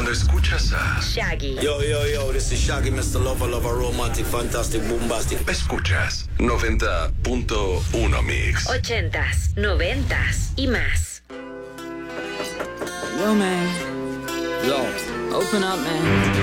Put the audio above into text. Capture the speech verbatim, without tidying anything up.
Cuando escuchas a Shaggy. Yo, yo, yo, this is Shaggy, mister Lover, Lover, Romantic, Fantastic, Bombastic. escuchas noventa punto uno Mix. Ochentas, noventas y más. Yo, man. Yo. Open up, man.